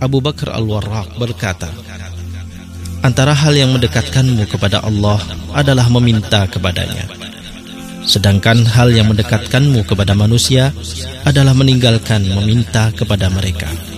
Abu Bakar Al-Warraq berkata, antara hal yang mendekatkanmu kepada Allah adalah meminta kepadanya, sedangkan hal yang mendekatkanmu kepada manusia adalah meninggalkan meminta kepada mereka.